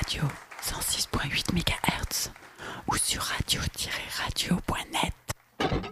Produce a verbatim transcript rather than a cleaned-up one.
Radio cent six virgule huit mégahertz ou sur radio tiret radio point net.